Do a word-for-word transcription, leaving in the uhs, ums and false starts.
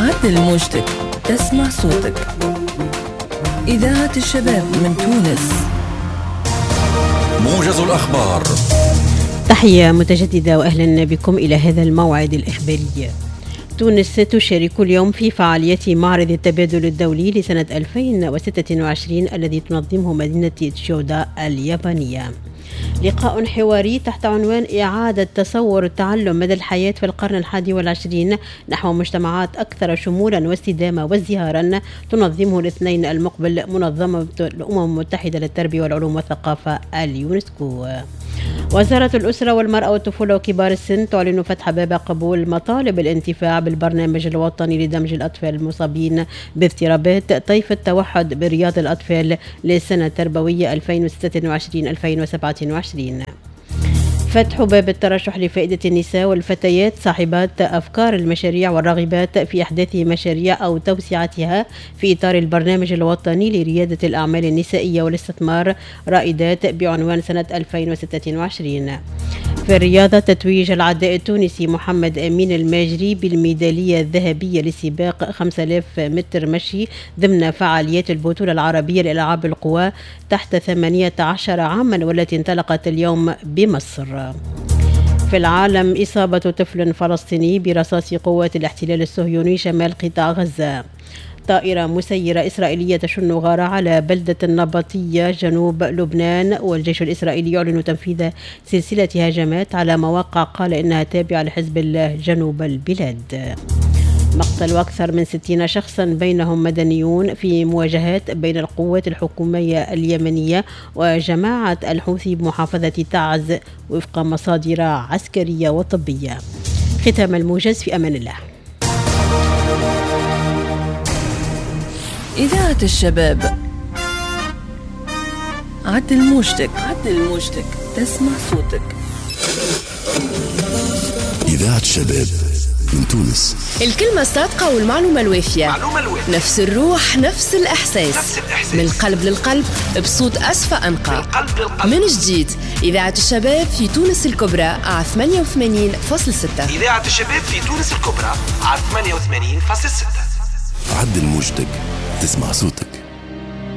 عدل موجتك تسمع صوتك. إذاعة الشباب من تونس. موجز الأخبار. تحية متجددة وأهلا بكم إلى هذا الموعد الإخباري. تونس تشارك اليوم في فعاليات معرض التبادل الدولي لسنة ألفين وستة وعشرين الذي تنظمه مدينة تشيودا اليابانية. لقاء حواري تحت عنوان إعادة تصور التعلم مدى الحياة في القرن الحادي والعشرين نحو مجتمعات أكثر شمولا واستدامة وازدهارا تنظمه الاثنين المقبل منظمة الأمم المتحدة للتربية والعلوم والثقافة اليونسكو. وزارة الأسرة والمرأة والطفولة وكبار السن تعلن فتح باب قبول مطالب الانتفاع بالبرنامج الوطني لدمج الأطفال المصابين باضطرابات طيف التوحد برياض الأطفال للسنة التربوية ألفين وستة وعشرين ألفين وسبعة وعشرين. فتح باب الترشح لفائدة النساء والفتيات صاحبات أفكار المشاريع والراغبات في إحداث مشاريع أو توسعتها في إطار البرنامج الوطني لريادة الأعمال النسائية والاستثمار رائدات بعنوان سنة ألفين وستة وعشرين. في الرياضة تتويج العداء التونسي محمد أمين الماجري بالميدالية الذهبية لسباق خمسة آلاف متر مشي ضمن فعاليات البطولة العربية لألعاب القوى تحت ثمانية عشر عاما والتي انطلقت اليوم بمصر. في العالم إصابة طفل فلسطيني برصاص قوات الاحتلال الصهيوني شمال قطاع غزة. طائرة مسيرة إسرائيلية تشن غارة على بلدة النبطية جنوب لبنان، والجيش الإسرائيلي يعلن تنفيذ سلسلة هجمات على مواقع قال إنها تابعة لحزب الله جنوب البلاد. مقتل أكثر من ستين شخصا بينهم مدنيون في مواجهات بين القوات الحكومية اليمنية وجماعة الحوثي بمحافظة تعز وفق مصادر عسكرية وطبية. ختام الموجز، في أمان الله. إذاعة الشباب. عدل موجتك عدل موجتك تسمع صوتك. إذاعة الشباب من تونس. الكلمة الصادقة والمعلومة الوافية. معلومة الوافية. نفس الروح نفس الإحساس. نفس الإحساس. من القلب للقلب بصوت أصفى أنقى. من القلب للقلب. من جديد إذاعة الشباب في تونس الكبرى على ثمانية وثمانين فاصلة ستة. إذاعة الشباب في تونس الكبرى على ثمانية وثمانين فاصلة ستة. عدل موجتك تسمع صوتك.